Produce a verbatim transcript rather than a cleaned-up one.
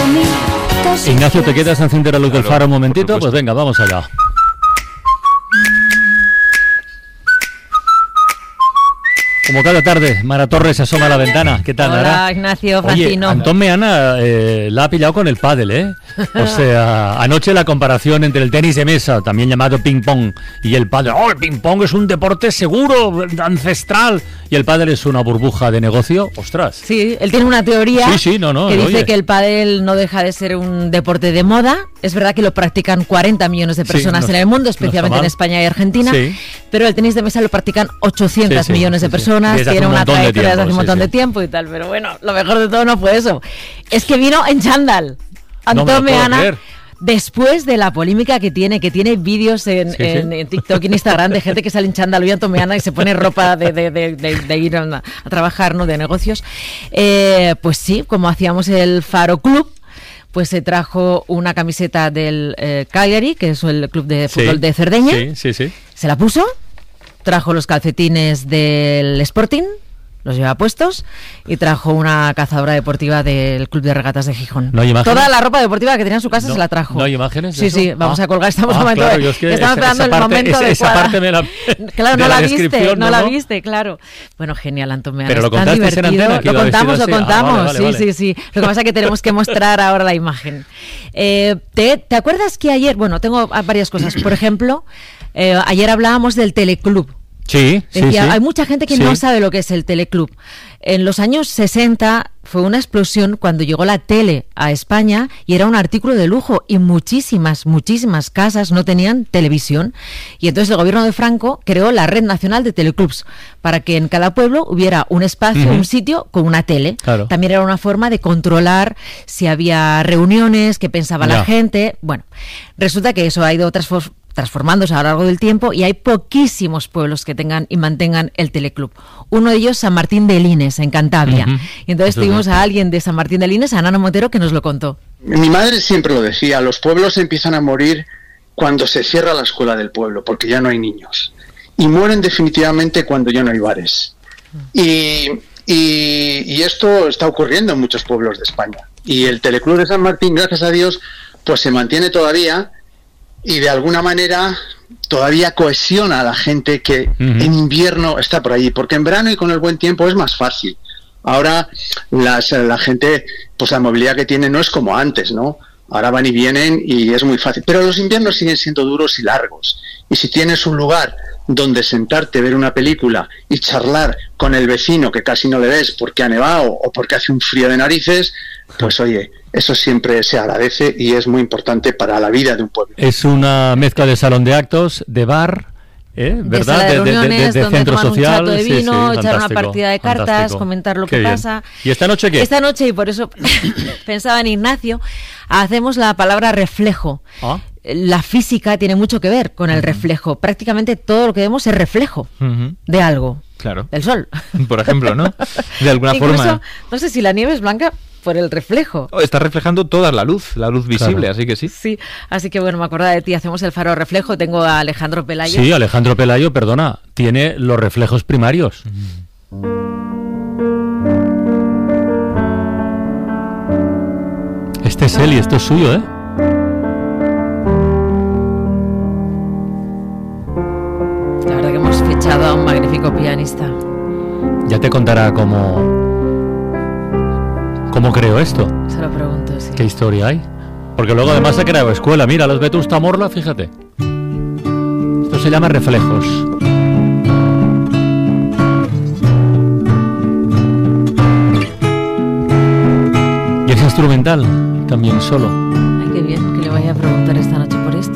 Ignacio, ¿te quedas a encender la luz del faro un momentito? Pues venga, vamos allá. Como cada tarde, Mara Torres asoma a la ventana. ¿Qué tal, Mara? Hola, Ignacio, Francino. Oye, Antón Meana eh, la ha pillado con el pádel, ¿eh? O sea, anoche la comparación entre el tenis de mesa, también llamado ping-pong, y el pádel. ¡Oh, el ping-pong es un deporte seguro, ancestral! Y el pádel es una burbuja de negocio. ¡Ostras! Sí, él tiene una teoría sí, sí, no, no, que dice oye. que el pádel no deja de ser un deporte de moda. Es verdad que lo practican cuarenta millones de personas sí, no, en el mundo, especialmente no en España y Argentina. Sí. Pero el tenis de mesa lo practican ochocientos sí, sí, millones de sí, personas. sí. Tiene un una trayectoria desde hace un sí, montón sí. de tiempo y tal. Pero bueno, lo mejor de todo no fue eso. Es que vino en chándal. No me lo Antón puedo Meana. creer. Después de la polémica que tiene, que tiene vídeos en, Sí, en, sí. en TikTok y en Instagram de gente que sale en chándal y Antón Meana y se pone ropa de, de, de, de, de ir a, a trabajar, ¿no? De negocios. Eh, pues sí, como hacíamos el Faro Club, pues se trajo una camiseta del eh, Cagliari, que es el club de fútbol Sí, de Cerdeña. Sí, sí, sí. Se la puso, trajo los calcetines del Sporting, los lleva puestos, y trajo una cazadora deportiva del Club de Regatas de Gijón. ¿No hay imágenes? Toda la ropa deportiva que tenía en su casa No, se la trajo. ¿no hay imágenes de Sí, eso? sí, vamos Ah. a colgar, estamos Ah, en momento claro, de- yo es que estamos esa- esperando esa el parte- momento esa- esa adecuado. parte me la- Claro, de no la la, viste, descripción, no ¿no? la viste, claro. Bueno, genial, Antón Meana, Pero es lo tan contaste en divertido. antena, que Lo iba a decir contamos, lo así. Ah, contamos, vale, vale, sí, vale. sí, sí. Lo que pasa es que tenemos que mostrar ahora la imagen. Eh, ¿te, ¿Te acuerdas que ayer, bueno, tengo varias cosas, por ejemplo, eh, ayer hablábamos del teleclub? Sí, sí, Decía, sí. hay mucha gente que Sí. no sabe lo que es el teleclub. En los años sesenta fue una explosión cuando llegó la tele a España y era un artículo de lujo y muchísimas, muchísimas casas no tenían televisión. Y entonces el gobierno de Franco creó la Red Nacional de Teleclubs para que en cada pueblo hubiera un espacio, Ujú. un sitio con una tele. Claro. También era una forma de controlar si había reuniones, qué pensaba Ya. la gente. Bueno, resulta que eso ha ido transfor- transformándose a lo largo del tiempo y hay poquísimos pueblos que tengan y mantengan el teleclub. Uno de ellos, San Martín de Lines, en Cantabria. Ujú. Y entonces Eso tuvimos es. a alguien de San Martín de Lines, a Nano Montero, que nos lo contó. Mi madre siempre lo decía, los pueblos empiezan a morir cuando se cierra la escuela del pueblo, porque ya no hay niños. Y mueren definitivamente cuando ya no hay bares. Y, y, y esto está ocurriendo en muchos pueblos de España. Y el Teleclub de San Martín, gracias a Dios, pues se mantiene todavía y de alguna manera todavía cohesiona a la gente que Ujú. en invierno está por allí, porque en verano y con el buen tiempo es más fácil. Ahora las, la gente, pues la movilidad que tiene no es como antes, ¿no? Ahora van y vienen y es muy fácil. Pero los inviernos siguen siendo duros y largos. Y si tienes un lugar donde sentarte, ver una película y charlar con el vecino que casi no le ves porque ha nevado o porque hace un frío de narices, pues oye, eso siempre se agradece y es muy importante para la vida de un pueblo. Es una mezcla de salón de actos, de bar, ¿eh? ¿verdad? De sala de reuniones, de donde centro toman social. un chato de Sí, vino, sí, echar una fantástico, partida de cartas, fantástico. comentar lo Qué que bien. pasa. ¿Y esta noche qué? Esta noche, y por eso pensaba en Ignacio, hacemos la palabra reflejo. Ah. La física tiene mucho que ver con el reflejo. Prácticamente todo lo que vemos es reflejo Ujú. de algo. Claro. El sol. Por ejemplo, ¿no? De alguna Incluso, forma. no sé si la nieve es blanca por el reflejo. Oh, está reflejando toda la luz, la luz visible, Claro. así que sí. Sí, así que bueno, me acordaba de ti, hacemos el faro reflejo. Tengo a Alejandro Pelayo. Sí, Alejandro Pelayo, perdona, tiene los reflejos primarios. Este es él y esto es suyo, ¿eh? La verdad que hemos fichado a un magnífico pianista. Ya te contará cómo, cómo creó esto, Se lo pregunto, sí. qué historia hay. Porque luego además ha creado escuela. Mira, los Vetusta Morla, fíjate. Esto se llama reflejos. Y es instrumental, también solo. Ay, qué bien que le vaya a preguntar esta noche por esto.